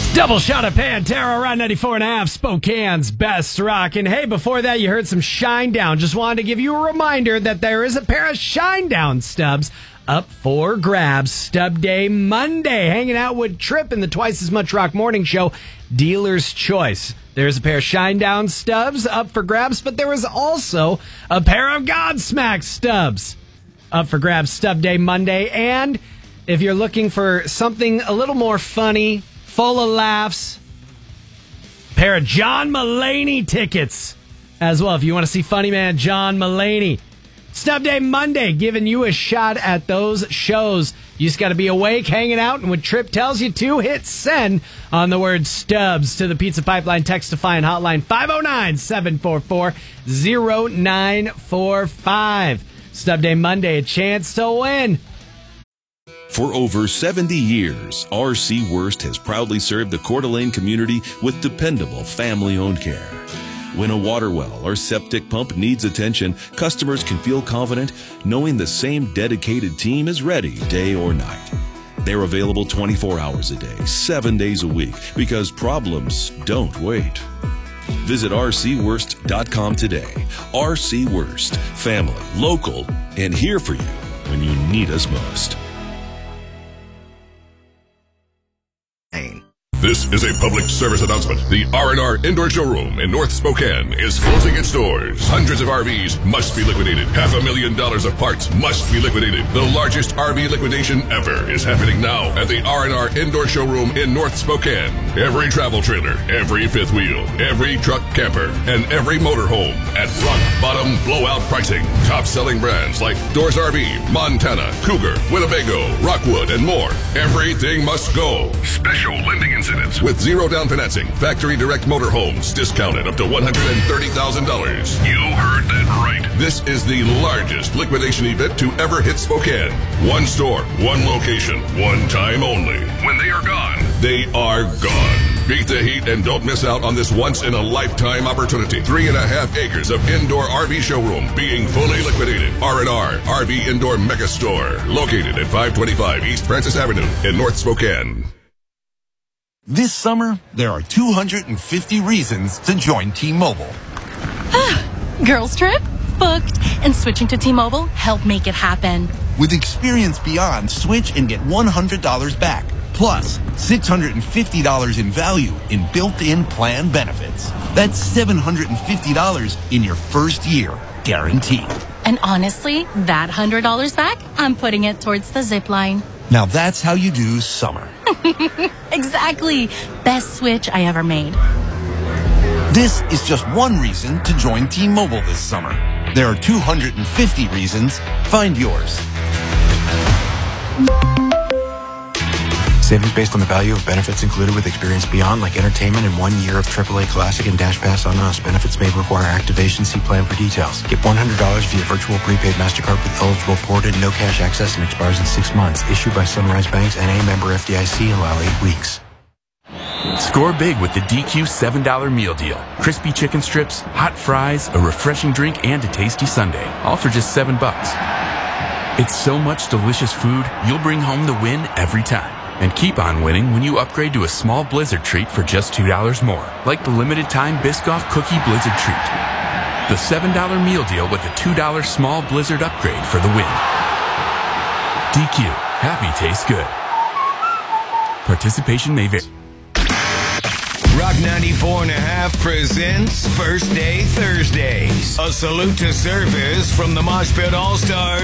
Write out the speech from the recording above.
Double shot of Pantera around 94.5, Spokane's best rock. And hey, before that, you heard some Shinedown. Just wanted to give you a reminder that there is a pair of Shinedown stubs up for grabs. Stub Day Monday, hanging out with Trip in the Twice as Much Rock Morning Show, Dealer's Choice. There's a pair of Shinedown stubs up for grabs, but there was also a pair of Godsmack stubs up for grabs Stub Day Monday. And if you're looking for something a little more funny, full of laughs, pair of John Mulaney tickets as well. If you want to see funny man John Mulaney, Stub Day Monday, giving you a shot at those shows. You just got to be awake, hanging out, and when Trip tells you to, hit send on the word Stubs to the Pizza Pipeline text-to-fine hotline 509-744-0945. Stub Day Monday, a chance to win. For over 70 years, R.C. Wurst has proudly served the Coeur d'Alene community with dependable family-owned care. When a water well or septic pump needs attention, customers can feel confident knowing the same dedicated team is ready day or night. They're available 24 hours a day, 7 days a week, because problems don't wait. Visit rcwurst.com today. R.C. Wurst, family, local, and here for you when you need us most. This is a public service announcement. The R&R Indoor Showroom in North Spokane is closing its doors. Hundreds of RVs must be liquidated. $500,000 of parts must be liquidated. The largest RV liquidation ever is happening now at the R&R Indoor Showroom in North Spokane. Every travel trailer, every fifth wheel, every truck camper, and every motorhome at rock bottom blowout pricing. Top selling brands like Doors RV, Montana, Cougar, Winnebago, Rockwood, and more. Everything must go. Special lending incentives with zero down financing. Factory direct motorhomes discounted up to $130,000. You heard that right. This is the largest liquidation event to ever hit Spokane. One store, one location, one time only. When they are gone, they are gone. Beat the heat and don't miss out on this once-in-a-lifetime opportunity. 3.5 acres of indoor RV showroom being fully liquidated. R&R RV Indoor Mega Store, located at 525 East Francis Avenue in North Spokane. This summer, there are 250 reasons to join T-Mobile. Girls trip? Booked. And switching to T-Mobile helped make it happen. With Experience Beyond, switch and get $100 back. Plus, $650 in value in built-in plan benefits. That's $750 in your first year, guaranteed. And honestly, that $100 back, I'm putting it towards the zip line. Now that's how you do summer. Exactly. Best switch I ever made. This is just one reason to join T-Mobile this summer. There are 250 reasons. Find yours. Savings based on the value of benefits included with Experience Beyond, like entertainment and 1 year of AAA Classic and Dash Pass on Us. Benefits may require activation. See plan for details. Get $100 via virtual prepaid MasterCard with eligible port and no cash access and expires in 6 months. Issued by Sunrise Banks, N.A. member FDIC. Allow 8 weeks. Score big with the DQ $7 meal deal. Crispy chicken strips, hot fries, a refreshing drink, and a tasty sundae. All for just $7. It's so much delicious food, you'll bring home the win every time. And keep on winning when you upgrade to a small Blizzard treat for just $2 more. Like the limited time Biscoff Cookie Blizzard treat. The $7 meal deal with a $2 small Blizzard upgrade for the win. DQ. Happy tastes good. Participation may vary. Rock 94.5 presents First Day Thursdays. A salute to service from the Mosh Pit All-Stars.